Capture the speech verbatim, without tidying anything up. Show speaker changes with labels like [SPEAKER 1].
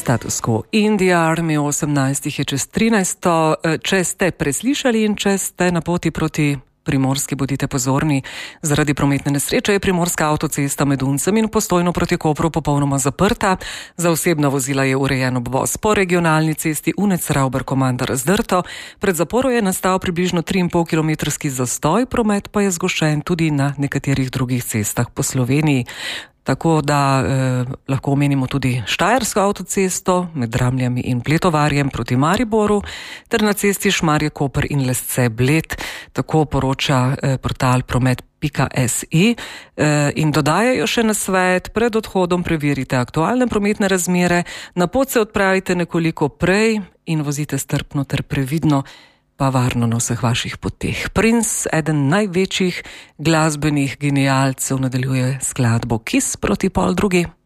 [SPEAKER 1] Status quo in the army, osemnajstih je čez trinajsto. Če ste preslišali in če ste na poti proti Primorski, bodite pozorni. Zaradi prometne nesreče je primorska avtocesta med Uncem in Postojno proti Kopru popolnoma zaprta. Za osebna vozila je urejen obvoz po regionalni cesti Unec-Ravbar-Komanda Razdrto. Pred zaporo je nastal približno tri in pol kilometrski zastoj, promet pa je zgoščen tudi na nekaterih drugih cestah po Sloveniji. Tako da eh, lahko omenimo tudi Štajersko avtocesto med Dramljami in Pletovarjem proti Mariboru ter na cesti Šmarje-Koper in Lesce-Bled. Tako poroča eh, portal promet pika si eh, in dodajajo še nasvet: pred odhodom preverite aktualne prometne razmere, na pot se odpravite nekoliko prej in vozite strpno ter previdno, pa varno na vseh vaših poteh. Prince, eden največjih glasbenih genialcev, nadaljuje skladbo Kiss proti pol drugi.